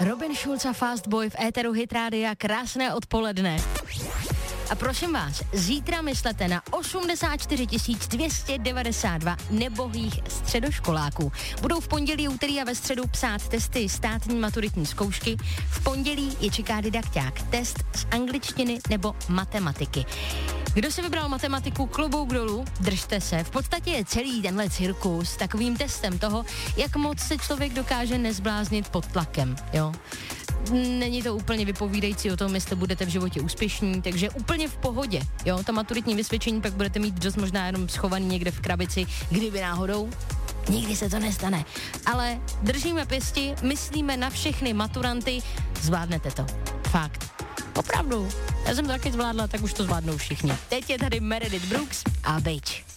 Robin Schulz a Fast Boy v éteru Hit Rádia, krásné odpoledne. A prosím vás, zítra myslete na 84 292 nebohých středoškoláků. Budou v pondělí, úterý a ve středu psát testy státní maturitní zkoušky. V pondělí je čeká didakťák, test z angličtiny nebo matematiky. Kdo si vybral matematiku, klobouk dolů, držte se. V podstatě je celý tenhle cirkus takovým testem toho, jak moc se člověk dokáže nezbláznit pod tlakem, jo. Není to úplně vypovídající o tom, jestli budete v životě úspěšní, takže úplně v pohodě, jo. Ta maturitní vysvědčení pak budete mít dost možná jenom schovaný někde v krabici, kdyby náhodou. Nikdy se to nestane. Ale držíme pěsti, myslíme na všechny maturanty, zvládnete to. Fakt. Opravdu. Já jsem to taky zvládla, tak už to zvládnou všichni. Teď je tady Meredith Brooks a Beach.